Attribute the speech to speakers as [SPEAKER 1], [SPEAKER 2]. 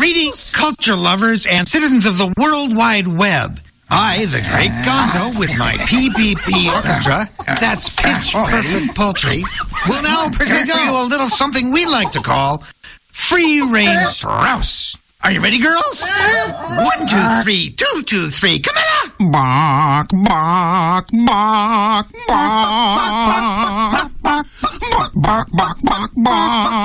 [SPEAKER 1] Greetings, culture lovers and citizens of the World Wide Web. I, the Great Gonzo, with my PPP Orchestra, that's Pitch Perfect Poultry, will now present to you a little something we like to call Free Range Strauss. Are you ready, girls? 1, 2, 3, 2, 2, 3, Camilla!
[SPEAKER 2] Bark, bark, bark, bark. Bark, bark, bark, bark, bark, bark, bark.